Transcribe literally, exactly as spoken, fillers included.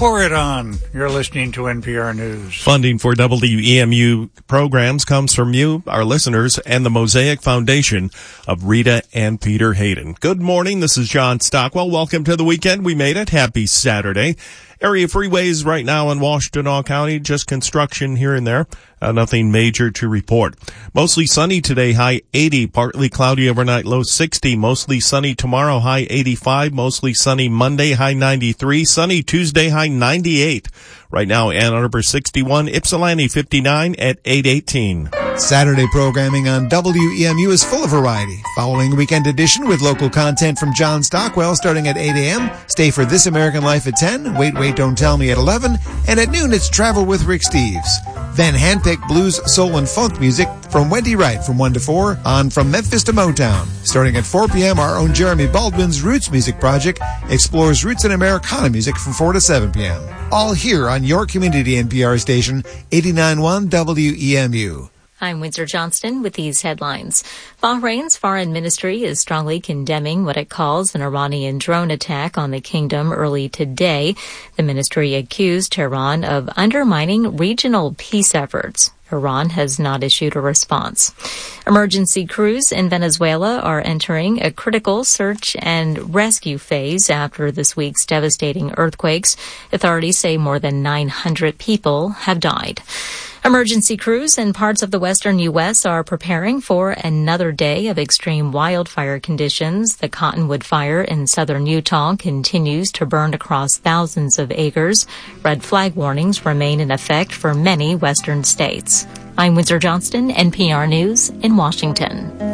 Pour it on. You're listening to N P R News. Funding for W E M U programs comes from you, our listeners, and the Mosaic Foundation of Rita and Peter Hayden. Good morning. This is John Stockwell. Welcome to the weekend. We made it. Happy Saturday. Area freeways right now in Washtenaw County, just construction here and there. Uh, nothing major to report. Mostly sunny today, high eighty. Partly cloudy overnight, low sixty. Mostly sunny tomorrow, high eighty-five. Mostly sunny Monday, high ninety-three. Sunny Tuesday, high ninety-eight. Right now, Ann Arbor sixty-one. Ypsilanti fifty-nine at eight eighteen. Saturday programming on W E M U is full of variety. Following weekend edition with local content from John Stockwell starting at eight a.m. Stay for This American Life at ten. Wait, Wait, Don't Tell Me at eleven. And at noon, it's Travel with Rick Steves. Then handpicked blues, soul, and funk music from Wendy Wright from one to four on From Memphis to Motown. Starting at four p.m., our own Jeremy Baldwin's Roots Music Project explores roots and Americana music from four to seven p.m. All here on your community N P R station, eighty-nine point one W E M U. I'm Windsor Johnston with these headlines. Bahrain's foreign ministry is strongly condemning what it calls an Iranian drone attack on the kingdom early today. The ministry accused Tehran of undermining regional peace efforts. Iran has not issued a response. Emergency crews in Venezuela are entering a critical search and rescue phase after this week's devastating earthquakes. Authorities say more than nine hundred people have died. Emergency crews in parts of the western U S are preparing for another day of extreme wildfire conditions. The Cottonwood Fire in southern Utah continues to burn across thousands of acres. Red flag warnings remain in effect for many western states. I'm Windsor Johnston, N P R News in Washington.